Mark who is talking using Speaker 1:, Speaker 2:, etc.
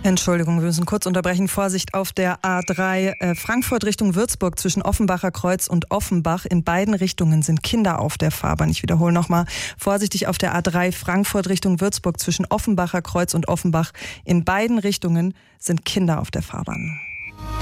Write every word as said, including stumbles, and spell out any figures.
Speaker 1: Entschuldigung, wir müssen kurz unterbrechen. Vorsicht auf der A drei äh, Frankfurt Richtung Würzburg zwischen Offenbacher Kreuz und Offenbach. In beiden Richtungen sind Kinder auf der Fahrbahn. Ich wiederhole nochmal. Vorsichtig auf der A drei Frankfurt Richtung Würzburg zwischen Offenbacher Kreuz und Offenbach. In beiden Richtungen sind Kinder auf der Fahrbahn.